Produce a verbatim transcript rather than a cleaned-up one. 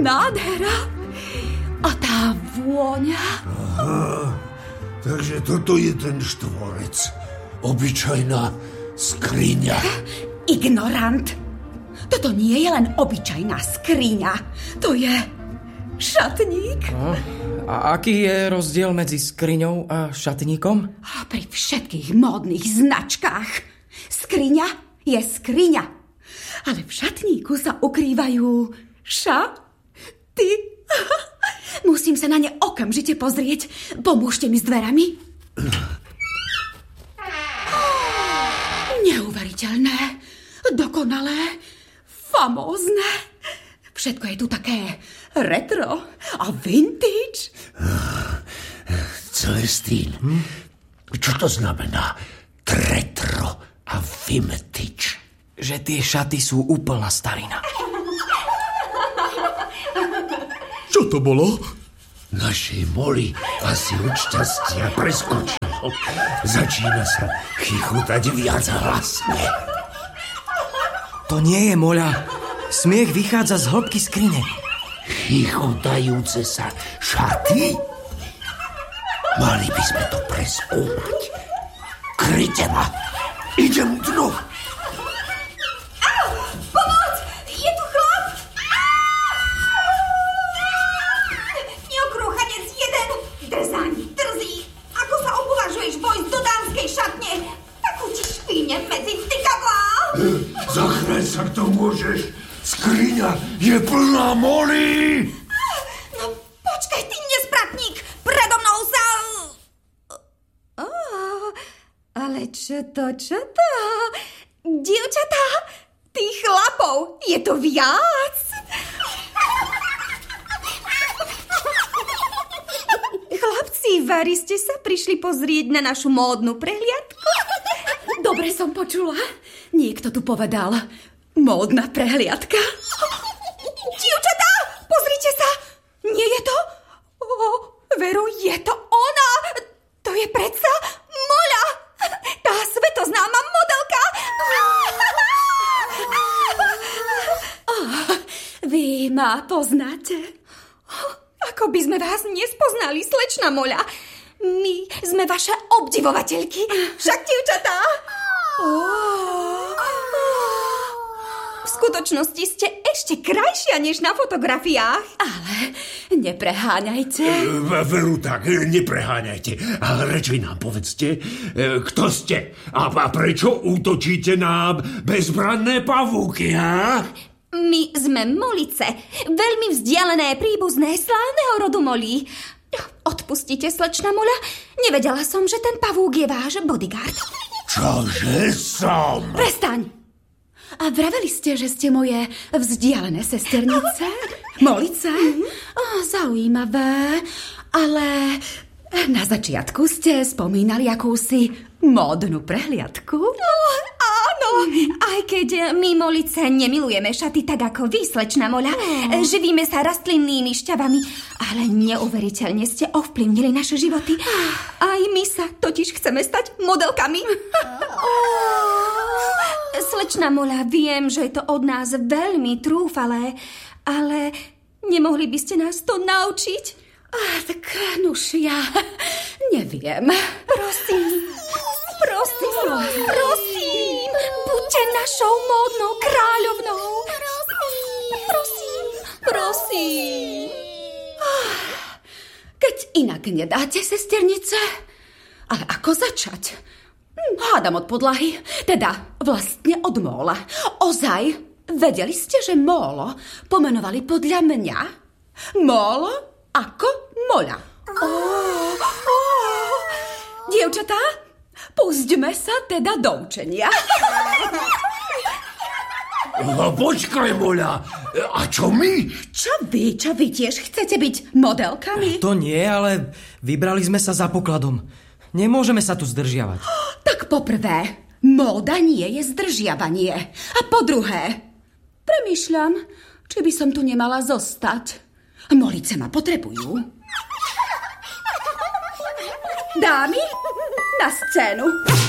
nádhera. A tá vôňa. Aha, takže toto je ten štvorec. Obyčajná skriňa. Ignorant. Toto nie je len obyčajná skriňa. To je šatník. No, a aký je rozdiel medzi skriňou a šatníkom? Pri všetkých módnych značkách. Skriňa je skriňa. Ale v šatníku sa ukrývajú šaty. Musím sa na ne okamžite pozrieť. Pomôžte mi s dverami. Neuveriteľné. Dokonalé. Famózne. Všetko je tu také retro a vintage. Celestín, hm? Čo to znamená retro a vintage? Že tie šaty sú úplná starina. Čo to bolo? Našej Molly asi od šťastia preskočilo. Začína sa chichotať viac hlasne. To nie je Moľa. Smiech vychádza z hĺbky skrine. Chichotajúce sa šaty? Mali by sme to preskúmať. Kryte ma. Idem dnu. Pomoc! Je tu chlap! Neokrúchanec jeden. Drzaň, drzí. Ako sa opovažuješ vojsť do dámskej šatne? Takú ti špíne medzi tykadlá. Zachráň sa, kto môžeš. Skriňa je plná Molly. No počkaj, ty nespratník. Predo mnou sa... Oh, ale čo to, čo to? Dievčatá, tých chlapov je to viac. Chlapci, vari ste sa prišli pozrieť na našu módnu prehliadku? Dobre som počula. Niekto tu povedal módna prehliadka. Dievčatá, pozrite sa. Nie je to? O, veru, je to ona. To je predsa Moľa. Tá svetoznáma modelka. Oh, vy ma poznáte? Ako by sme vás nespoznali, slečna Moľa. My sme vaše obdivovateľky. Však, dievčatá? Oh. V skutočnosti ste ešte krajšia než na fotografiách. Ale nepreháňajte. E, veru tak, nepreháňajte. Ale radšej nám povedzte, e, kto ste a, a prečo útočíte na bezbranné pavúky, ha? My sme Molice, veľmi vzdialené príbuzné slávneho rodu Molí. Odpustite, slečna Moľa, nevedela som, že ten pavúk je váš bodyguard. Čože som? Prestaň! A vraveli ste, že ste moje vzdialené sesternice? Molice? Oh, zaujímavé, ale na začiatku ste spomínali akúsi módnu prehliadku. Oh, áno, aj keď my Molice nemilujeme šaty tak ako vy, slečna Moľa. Oh. Živíme sa rastlinnými šťavami, ale neuveriteľne ste ovplyvnili naše životy. Aj my sa totiž chceme stať modelkami. Oh. Slečna Moľa, viem, že je to od nás veľmi trúfalé, ale nemohli by ste nás to naučiť? Ah, tak nuž, ja neviem. Prosím, prosím, prosím, buďte našou módnou kráľovnou. Prosím, prosím. Keď inak nedáte, sesternice, ale ako začať? Hádam od podlahy, teda vlastne od Móla. Ozaj, vedeli ste, že Mólo pomenovali podľa mňa? Mólo ako Moľa. Oh, oh. Dievčatá, pustíme sa teda do učenia. Počkaj, Moľa, a čo my? Čo vy, čo vy tiež chcete byť modelkami? To nie, ale vybrali sme sa za pokladom. Nemôžeme sa tu zdržiavať. Oh, tak poprvé, móda nie je zdržiavanie. A po druhé, premýšľam, či by som tu nemala zostať. Molice ma potrebujú. Dámy, na scénu.